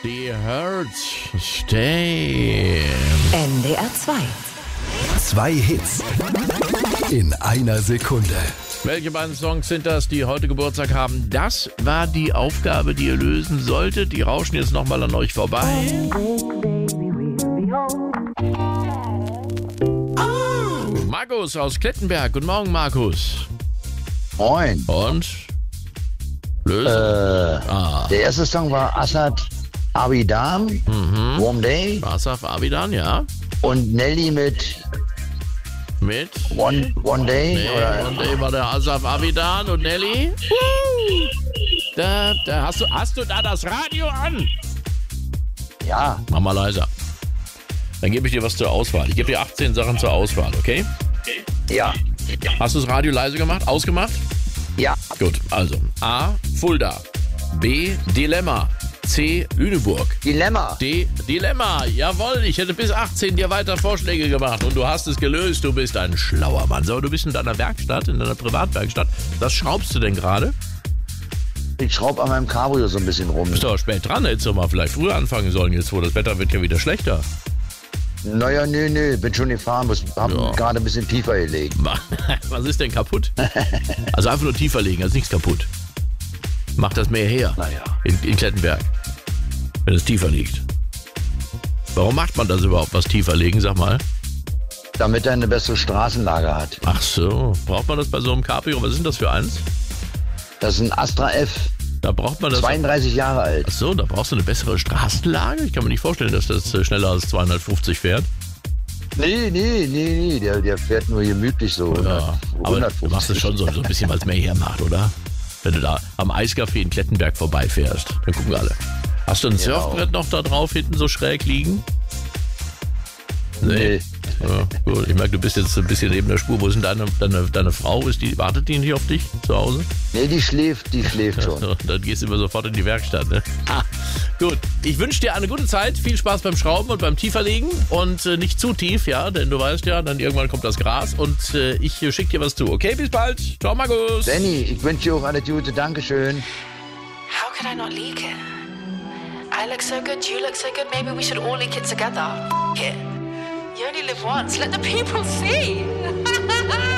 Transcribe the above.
Die Hurts Stay. NDR 2. 2 Hits in einer Sekunde. Welche beiden Songs sind das, die heute Geburtstag haben? Das war die Aufgabe, die ihr lösen solltet. Die rauschen jetzt nochmal an euch vorbei. Markus aus Klettenberg. Guten Morgen, Markus. Moin. Und? Lösen? Der erste Song war Asad Abidam, Warm Day. Asaf Abidan, ja. Und Nelly mit One Day. Nee, Oder? und war der Asaf Abidan und Nelly. Da hast du da das Radio an? Ja, Mach mal leiser. Dann gebe ich dir was zur Auswahl. Ich gebe dir 18 Sachen zur Auswahl, okay? ja, Hast du das Radio leise gemacht? Ausgemacht? ja. Gut, also A. Fulda. B. Dilemma. C. Lüneburg. Dilemma. D. Dilemma. Jawohl, ich hätte bis 18 dir weiter Vorschläge gemacht und du hast es gelöst. Du bist ein schlauer Mann. So, du bist in deiner Werkstatt, in deiner Privatwerkstatt. Was schraubst du denn gerade? Ich schraube an meinem Cabrio so ein bisschen rum. Bist doch spät dran, hättest du mal vielleicht früher anfangen sollen, jetzt wo das Wetter wird ja wieder schlechter. Naja, nö, bin schon gefahren, hab Ja. gerade ein bisschen tiefer gelegt. Was ist denn kaputt? Also einfach nur tiefer legen, also nichts kaputt. Macht das mehr her. Naja. In Klettenberg. Wenn es tiefer liegt. Warum macht man das überhaupt, was tiefer legen, sag mal? Damit er eine bessere Straßenlage hat. Ach so, braucht man das bei so einem Cabrio? Was ist denn das für eins? Das ist ein Astra F, Da braucht man das. 32 Jahre alt. Ach so, da brauchst du eine bessere Straßenlage? Ich kann mir nicht vorstellen, dass das schneller als 250 fährt. Nee, der fährt nur gemütlich so. Ja, aber du machst es schon so ein bisschen, weil es mehr hermacht, oder? Wenn du da am Eiscafé in Klettenberg vorbeifährst, dann gucken wir alle. Hast du ein Genau. Surfbrett noch da drauf hinten so schräg liegen? Nee. Ja, gut. Ich merke, du bist jetzt ein bisschen neben der Spur. Wo ist denn deine Frau? Wartet die nicht auf dich zu Hause? Nee, die schläft schon. Dann gehst du immer sofort in die Werkstatt, ne? Gut. Ich wünsche dir eine gute Zeit. Viel Spaß beim Schrauben und beim Tieferlegen. Und nicht zu tief, ja, denn du weißt ja, dann irgendwann kommt das Gras. Und ich schicke dir was zu. Okay, bis bald. Ciao, Markus. Danny, ich wünsche dir auch alles Gute. Dankeschön. How could I not leak it? I look so good, you look so good, maybe we should all leak it together. F it. You only live once, let the people see.